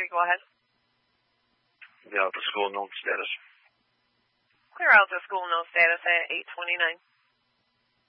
3, go ahead. The Alta School note status. Clear Alta School note status at 8:29.